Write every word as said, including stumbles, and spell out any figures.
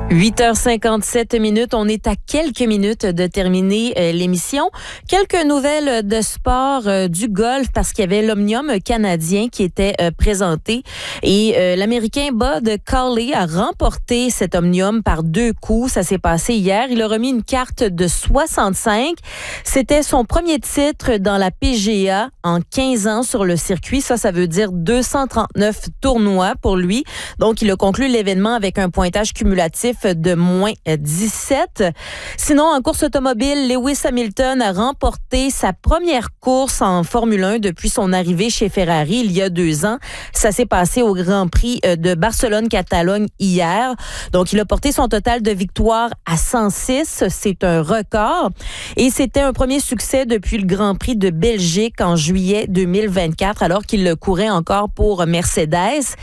huit heures cinquante-sept minutes. On est à quelques minutes de terminer euh, l'émission. Quelques nouvelles de sport euh, du golf parce qu'il y avait l'Omnium canadien qui était euh, présenté et euh, l'Américain Bud Cauley a remporté cet Omnium par deux coups. Ça s'est passé hier. Il a remis une carte de soixante-cinq. C'était son premier titre dans la P G A en quinze ans sur le circuit. Ça, ça veut dire deux cent trente-neuf tournois pour lui. Donc, il a conclu l'événement avec un pointage cumulatif de moins dix-sept. Sinon, en course automobile, Lewis Hamilton a remporté sa première course en Formule un depuis son arrivée chez Ferrari il y a deux ans. Ça s'est passé au Grand Prix de Barcelone-Catalogne hier. Donc, il a porté son total de victoires à cent six. C'est un record. Et c'était un premier succès depuis le Grand Prix de Belgique en juillet deux mille vingt-quatre, alors qu'il le courait encore pour Mercedes.